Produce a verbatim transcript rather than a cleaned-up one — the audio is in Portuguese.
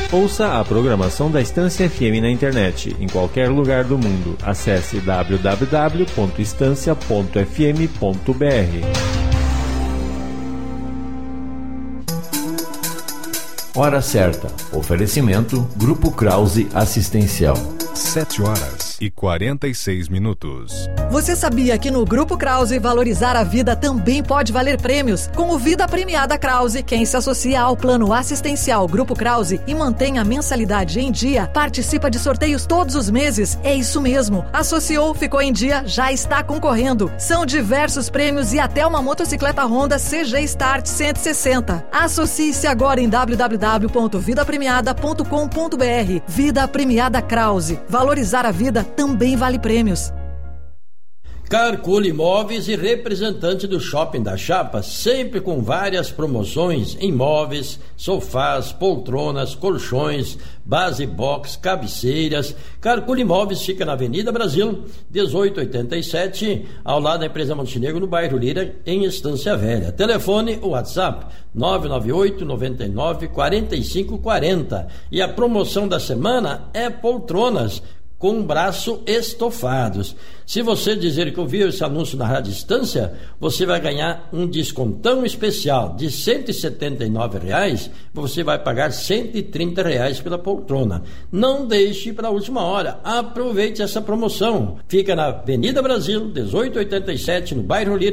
Ouça a programação da Estância F M na internet, em qualquer lugar do mundo. Acesse w w w ponto estância ponto f m ponto b r. Hora certa. Oferecimento Grupo Krause Assistencial. Sete horas e quarenta e seis minutos. Você sabia que no Grupo Krause valorizar a vida também pode valer prêmios? Com o Vida Premiada Krause, quem se associa ao plano assistencial Grupo Krause e mantém a mensalidade em dia, participa de sorteios todos os meses. É isso mesmo. Associou, ficou em dia, já está concorrendo. São diversos prêmios e até uma motocicleta Honda C G Start cento e sessenta. Associe-se agora em w w w ponto vida premiada ponto com ponto b r. Vida Premiada Krause. Valorizar a vida também vale prêmios. Carcul Imóveis e representante do Shopping da Chapa, sempre com várias promoções em móveis, sofás, poltronas, colchões, base box, cabeceiras. Carcul Imóveis fica na Avenida Brasil, dezoito oitenta e sete, ao lado da empresa Montenegro, no bairro Lira, em Estância Velha. Telefone ou WhatsApp nove nove oito, nove nove, quatro cinco quatro zero. E a promoção da semana é poltronas com braço estofados. Se você dizer que ouviu esse anúncio na Rádio Estância, você vai ganhar um descontão especial de cento e setenta e nove reais, você vai pagar cento e trinta reais pela poltrona. Não deixe para a última hora, aproveite essa promoção. Fica na Avenida Brasil, dezoito oitenta e sete, no bairro Lira,